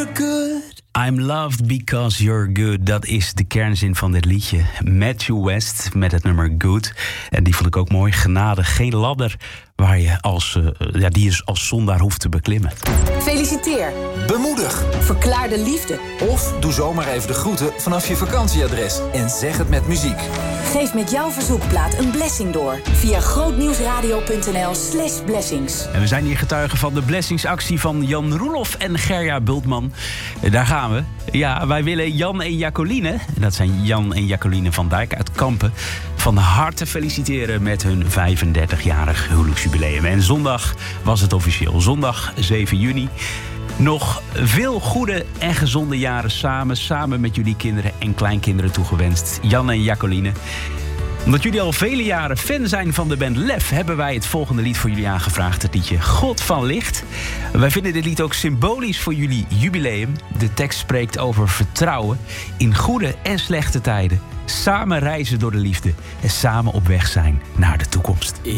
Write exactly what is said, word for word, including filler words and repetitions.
good. I'm loved because you're good. Dat is de kernzin van dit liedje. Matthew West met het nummer Good. En die vond ik ook mooi. Genade, geen ladder waar je als, uh, ja, die je als zondaar hoeft te beklimmen. Feliciteer. Bemoedig. Verklaar de liefde. Of doe zomaar even de groeten vanaf je vakantieadres. En zeg het met muziek. Geef met jouw verzoekplaat een blessing door. Via grootnieuwsradio.nl slash blessings. En we zijn hier getuigen van de blessingsactie van Jan Roelof en Gerja Bultman. Daar gaan we. Ja, wij willen Jan en Jacqueline, en dat zijn Jan en Jacqueline van Dijk uit Kampen, van harte feliciteren met hun vijfendertigjarig huwelijksjubileum. En zondag was het officieel. Zondag zeven juni. Nog veel goede en gezonde jaren samen. Samen met jullie kinderen en kleinkinderen toegewenst. Jan en Jacqueline. Omdat jullie al vele jaren fan zijn van de band Lef, hebben wij het volgende lied voor jullie aangevraagd. Het liedje God van Licht. Wij vinden dit lied ook symbolisch voor jullie jubileum. De tekst spreekt over vertrouwen in goede en slechte tijden. Samen reizen door de liefde en samen op weg zijn naar de toekomst.